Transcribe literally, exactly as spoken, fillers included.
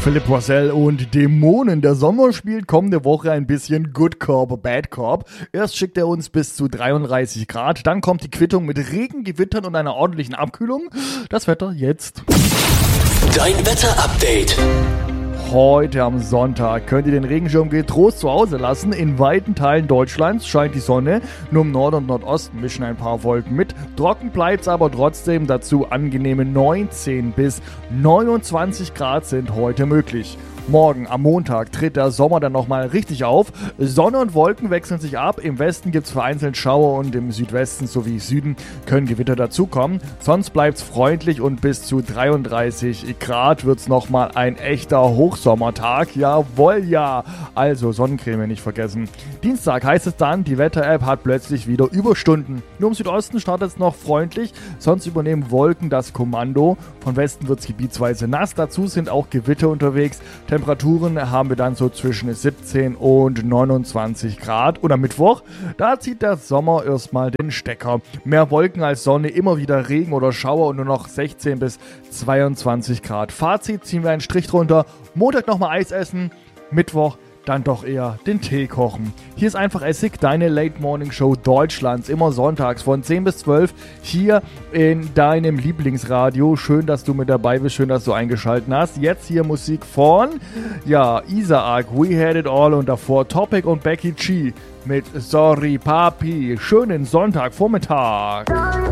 Philipp Rossell und Dämonen. Der Sommer spielt kommende Woche ein bisschen Good Cop, Bad Cop. Erst schickt er uns bis zu dreiunddreißig Grad, dann kommt die Quittung mit Regen, Gewittern und einer ordentlichen Abkühlung. Das Wetter jetzt. Dein Wetter-Update. Heute am Sonntag könnt ihr den Regenschirm getrost zu Hause lassen. In weiten Teilen Deutschlands scheint die Sonne. Nur im Norden und Nordosten mischen ein paar Wolken mit. Trocken bleibt's aber trotzdem. Dazu angenehme neunzehn bis neunundzwanzig Grad sind heute möglich. Morgen am Montag tritt der Sommer dann nochmal richtig auf. Sonne und Wolken wechseln sich ab. Im Westen gibt es vereinzelt Schauer und im Südwesten sowie Süden können Gewitter dazukommen. Sonst bleibt es freundlich und bis zu dreiunddreißig Grad wird es nochmal ein echter Hochsommertag. Jawohl, ja. Also Sonnencreme nicht vergessen. Dienstag heißt es dann, die Wetter-App hat plötzlich wieder Überstunden. Nur im Südosten startet es noch freundlich, sonst übernehmen Wolken das Kommando. Von Westen wird es gebietsweise nass. Dazu sind auch Gewitter unterwegs. Temperaturen haben wir dann so zwischen siebzehn und neunundzwanzig Grad. Und am Mittwoch, da zieht der Sommer erstmal den Stecker. Mehr Wolken als Sonne, immer wieder Regen oder Schauer und nur noch sechzehn bis zweiundzwanzig Grad. Fazit, ziehen wir einen Strich drunter. Montag nochmal Eis essen, Mittwoch dann doch eher den Tee kochen. Hier ist einfach Essig, deine Late Morning Show Deutschlands, immer sonntags von zehn bis zwölf hier in deinem Lieblingsradio. Schön, dass du mit dabei bist, schön, dass du eingeschaltet hast. Jetzt hier Musik von, ja, Isaac, We Had It All und davor Topic und Becky G mit Sorry Papi. Schönen Sonntagvormittag.